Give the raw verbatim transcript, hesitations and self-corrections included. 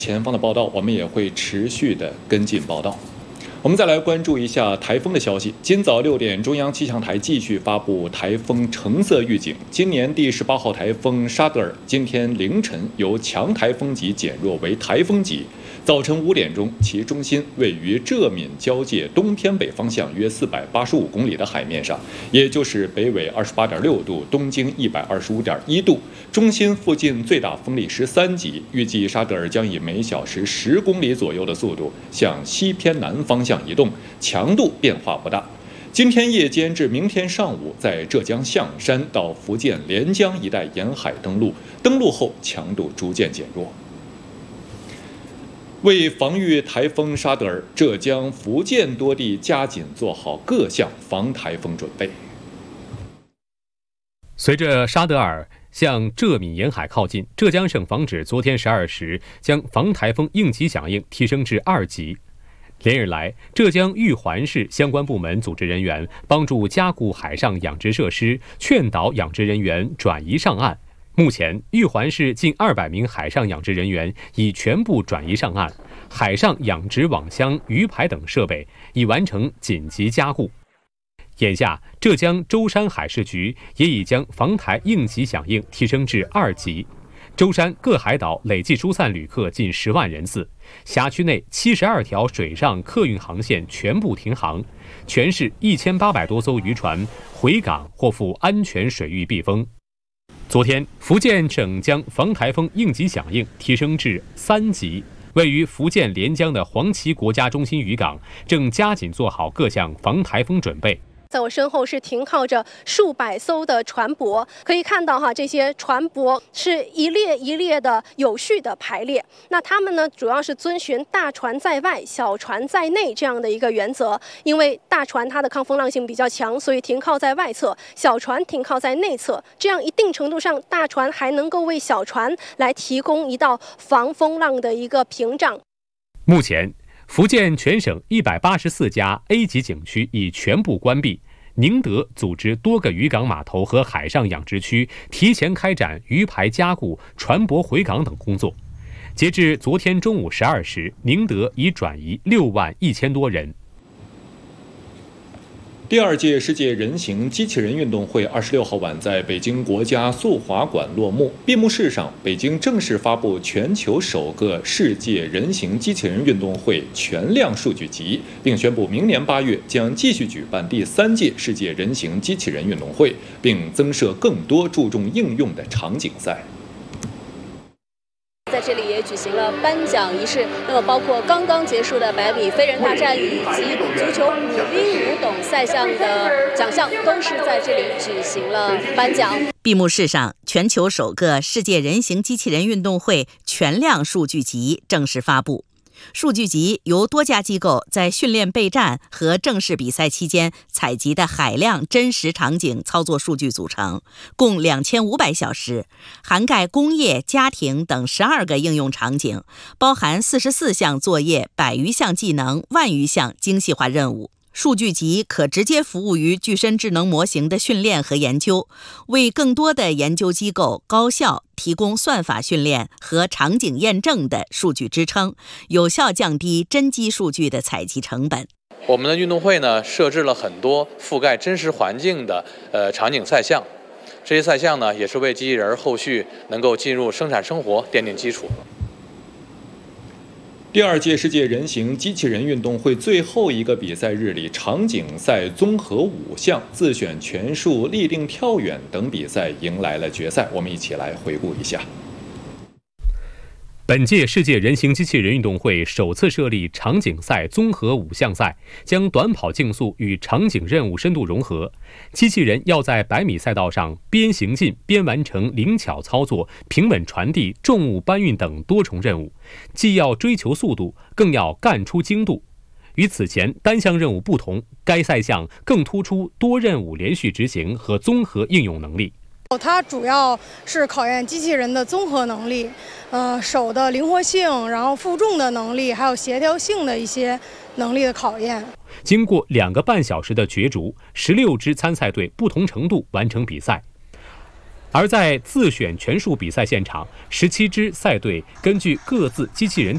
前方的报道，我们也会持续的跟进报道。我们再来关注一下台风的消息。今早六点，中央气象台继续发布台风橙色预警。今年第十八号台风沙德尔今天凌晨由强台风级减弱为台风级。早晨五点钟，其中心位于浙闽交界东偏北方向约四百八十五公里的海面上，也就是北纬二十八点六度，东经一百二十五点一度。中心附近最大风力十三级，预计沙德尔将以每小时十公里左右的速度向西偏南方向移动，强度变化不大。今天夜间至明天上午，在浙江象山到福建连江一带沿海登陆，登陆后强度逐渐减弱。为防御台风沙德尔，浙江、福建多地加紧做好各项防台风准备。 随着沙德尔向浙闽沿海靠近，浙江省防指昨天十二时将防台风应急响应提升至二级。连日来，浙江玉环市相关部门组织人员帮助加固海上养殖设施，劝导养殖人员转移上岸。目前，玉环市近二百名海上养殖人员已全部转移上岸，海上养殖网箱、鱼排等设备已完成紧急加固。眼下，浙江舟山海事局也已将防台应急响应提升至二级。舟山各海岛累计疏散旅客近十万人次，辖区内七十二条水上客运航线全部停航，全市一千八百多艘渔船回港或赴安全水域避风。昨天，福建省将防台风应急响应提升至三级。位于福建连江的黄岐国家中心渔港正加紧做好各项防台风准备。 在我身后是停靠着数百艘的船舶，可以看到哈，这些船舶是一列一列的有序的排列。那他们呢，主要是遵循大船在外、小船在内这样的一个原则。因为大船它的抗风浪性比较强，所以停靠在外侧，小船停靠在内侧。这样一定程度上，大船还能够为小船来提供一道防风浪的一个屏障。 目前，福建全省一百八十四家 A 级景区已全部关闭，宁德组织多个渔港码头和海上养殖区提前开展鱼排加固、船舶回港等工作。截至昨天中午十二时，宁德已转移六万一千多人。 第二届世界人形机器人运动会二十六号晚在北京国家速滑馆落幕。闭幕式上，北京正式发布全球首个世界人形机器人运动会全量数据集，并宣布明年八月将继续举办第三届世界人形机器人运动会，并增设更多注重应用的场景赛。 在这里也举行了颁奖仪式，那么包括刚刚结束的百米飞人大战以及足球五 v 五等赛项的奖项，都是在这里举行了颁奖。 闭幕式上，全球首个世界人形机器人运动会全量数据集正式发布。数据集由多家机构在训练备战和正式比赛期间采集的海量真实场景操作数据组成，共两千五百小时，涵盖工业、家庭等十二个应用场景，包含四十四项作业、百余项技能、万余项精细化任务。数据集可直接服务于具身智能模型的训练和研究，为更多的研究机构、高校提供算法训练和场景验证的数据支撑，有效降低真机数据的采集成本。 我们的运动会呢，设置了很多覆盖真实环境的呃场景赛项，这些赛项呢，也是为机器人后续能够进入生产生活奠定基础。 第二届世界人形机器人运动会最后一个比赛日里，场景赛综合五项、自选拳术、立定跳远等比赛迎来了决赛。我们一起来回顾一下。 本届世界人形机器人运动会首次设立场景赛综合五项赛，将短跑竞速与场景任务深度融合。机器人要在百米赛道上边行进边完成灵巧操作、平稳传递、重物搬运等多重任务，既要追求速度，更要干出精度。与此前单项任务不同，该赛项更突出多任务连续执行和综合应用能力。 它主要是考验机器人的综合能力，呃，手的灵活性，然后负重的能力，还有协调性的一些能力的考验。 经过两个半小时的角逐，十六支参赛队不同程度完成比赛。而在自选拳术比赛现场，十七支赛队根据各自机器人